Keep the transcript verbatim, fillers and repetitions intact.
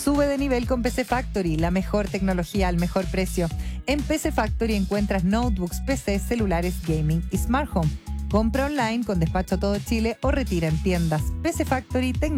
Sube de nivel con P C Factory, la mejor tecnología al mejor precio. En P C Factory encuentras notebooks, P Cs, celulares, gaming y smart home. Compra online con despacho a todo Chile o retira en tiendas. P C Factory, tecnología